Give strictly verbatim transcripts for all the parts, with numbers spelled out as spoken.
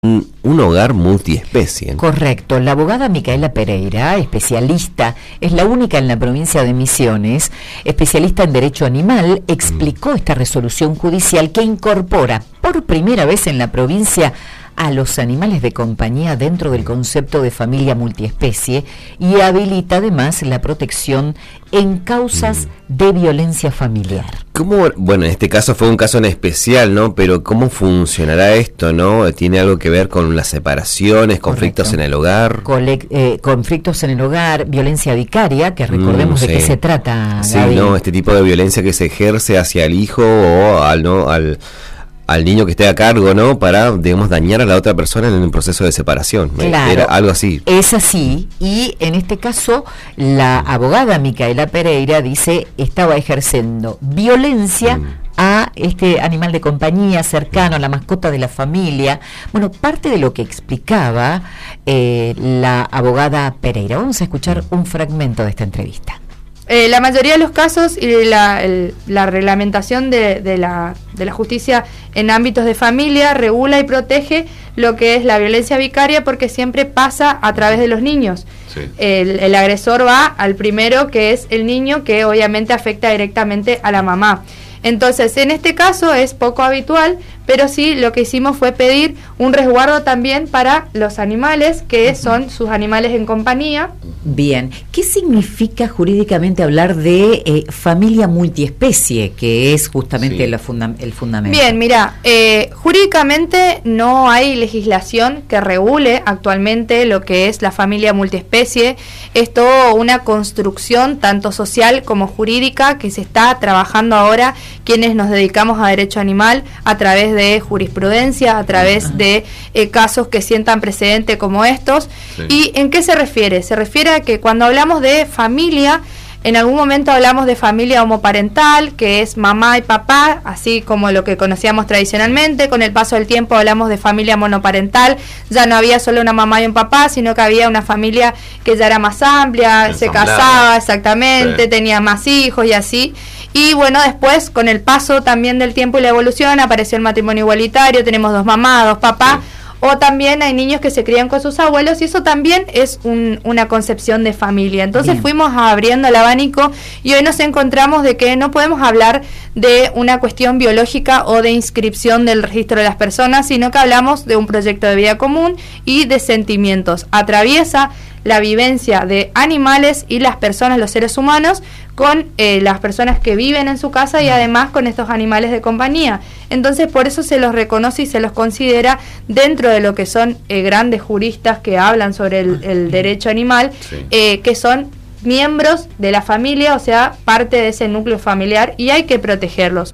Un, un hogar multiespecie. Correcto. La abogada Micaela Pereira, especialista, es la única en la provincia de Misiones, especialista en derecho animal, explicó esta resolución judicial que incorpora por primera vez en la provincia a los animales de compañía dentro del concepto de familia multiespecie y habilita además la protección en causas de violencia familiar. ¿Cómo? Bueno, en este caso fue un caso en especial, ¿no? Pero ¿cómo funcionará esto, no? ¿Tiene algo que ver con las separaciones, conflictos Correcto. en el hogar? Cole- eh, conflictos en el hogar, violencia vicaria, que recordemos mm, sí. de qué se trata, Sí, Gaby. no, este tipo de violencia que se ejerce hacia el hijo o al, ¿no? al al niño que esté a cargo, ¿no? Para, digamos, dañar a la otra persona en el proceso de separación. Claro, era algo así. Es así, y en este caso la abogada Micaela Pereira dice estaba ejerciendo violencia mm. a este animal de compañía cercano, a la mascota de la familia. Bueno, parte de lo que explicaba eh, la abogada Pereira. Vamos a escuchar un fragmento de esta entrevista. Eh, la mayoría de los casos y la, el, la reglamentación de, de, la, de la justicia en ámbitos de familia regula y protege lo que es la violencia vicaria porque siempre pasa a través de los niños. Sí. El, el agresor va al primero, que es el niño, que obviamente afecta directamente a la mamá. Entonces, en este caso es poco habitual, pero sí lo que hicimos fue pedir un resguardo también para los animales, que son sus animales en compañía. Bien, ¿qué significa jurídicamente hablar de eh, familia multiespecie, que es justamente sí. la funda- el fundamento? Bien, mira, eh, jurídicamente no hay legislación que regule actualmente lo que es la familia multiespecie. Es toda una construcción tanto social como jurídica que se está trabajando ahora quienes nos dedicamos a derecho animal a través de jurisprudencia, a través Ajá. de eh, casos que sientan precedente como estos. Sí. ¿Y en qué se refiere? Se refiere a que cuando hablamos de familia, en algún momento hablamos de familia homoparental, que es mamá y papá, así como lo que conocíamos tradicionalmente. Con el paso del tiempo hablamos de familia monoparental, ya no había solo una mamá y un papá, sino que había una familia que ya era más amplia, Ensamblada. se casaba exactamente, sí. tenía más hijos y así. Y bueno, después, con el paso también del tiempo y la evolución, apareció el matrimonio igualitario, tenemos dos mamás, dos papás, sí. o también hay niños que se crían con sus abuelos, y eso también es un, una concepción de familia. Entonces Bien. fuimos abriendo el abanico, y hoy nos encontramos de que no podemos hablar de una cuestión biológica o de inscripción del registro de las personas, sino que hablamos de un proyecto de vida común y de sentimientos. Atraviesa la vivencia de animales y las personas, los seres humanos, con eh, las personas que viven en su casa y además con estos animales de compañía. Entonces, por eso se los reconoce y se los considera dentro de lo que son eh, grandes juristas que hablan sobre el, el derecho animal, sí. eh, que son miembros de la familia, o sea, parte de ese núcleo familiar, y hay que protegerlos.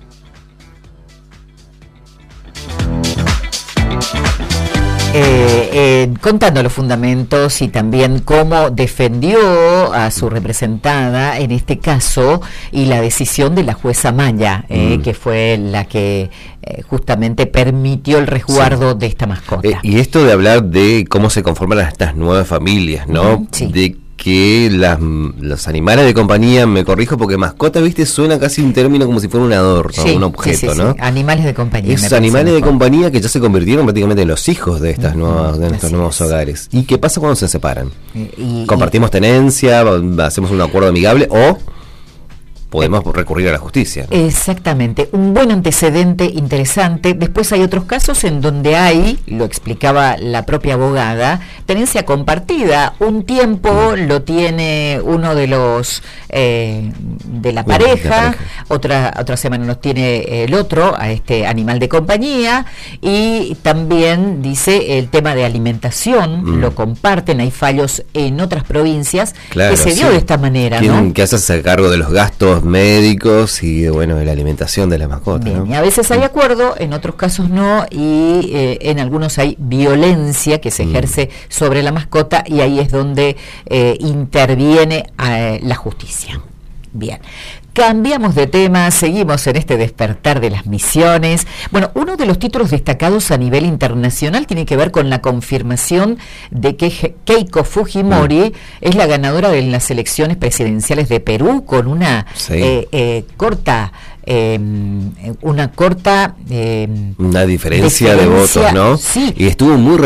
Eh, eh, contando los fundamentos y también cómo defendió a su representada en este caso y la decisión de la jueza Maya, eh, mm. que fue la que eh, justamente permitió el resguardo sí. de esta mascota. Eh, y esto de hablar de cómo se conforman estas nuevas familias, ¿no? Mm, sí. De que las, los animales de compañía, me corrijo porque mascota, viste, suena casi un término como si fuera un adorno, sí, un objeto, sí, sí, ¿no? Sí. Animales de compañía. Esos animales de compañía que ya se convirtieron prácticamente en los hijos de estas nuevas, de estos nuevos hogares. ¿Y qué pasa cuando se separan? Y, ¿Compartimos y, tenencia? ¿Hacemos un acuerdo amigable? ¿O podemos eh, recurrir a la justicia? Exactamente, un buen antecedente interesante. Después hay otros casos en donde hay, lo explicaba la propia abogada, tenencia compartida. Un tiempo mm. lo tiene uno de los eh, de la pareja, de pareja. otra otra semana lo tiene el otro, a este animal de compañía, y también dice el tema de alimentación, mm. lo comparten. Hay fallos en otras provincias claro, que se dio sí. de esta manera, Tienen ¿no? que hacerse cargo de los gastos médicos y bueno, de la alimentación de la mascota. Bien, ¿no? Y a veces hay acuerdo, en otros casos no, y eh, en algunos hay violencia que se mm. ejerce sobre la mascota, y ahí es donde eh, interviene eh, la justicia. Bien, cambiamos de tema, seguimos en este despertar de las misiones. Bueno, uno de los títulos destacados a nivel internacional tiene que ver con la confirmación de que Keiko Fujimori mm. es la ganadora de las elecciones presidenciales de Perú con una sí. eh, eh, corta eh, una corta... Eh, una diferencia, diferencia de votos, ¿no? Sí. Y estuvo muy